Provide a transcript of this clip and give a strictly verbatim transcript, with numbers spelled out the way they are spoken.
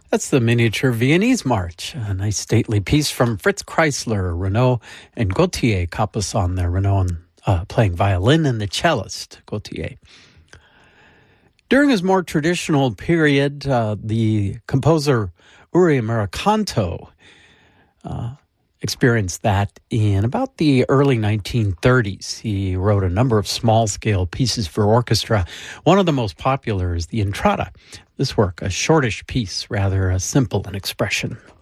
That's the Miniature Viennese March, a nice stately piece from Fritz Kreisler, Renaud, and Gauthier Capuçon there, Renaud uh, playing violin and the cellist, Gauthier. During his more traditional period, uh, the composer Uri Murakanto uh, experienced that in about the early nineteen thirties. He wrote a number of small-scale pieces for orchestra. One of the most popular is the Entrada. This work, a shortish piece, rather uh, simple in expression.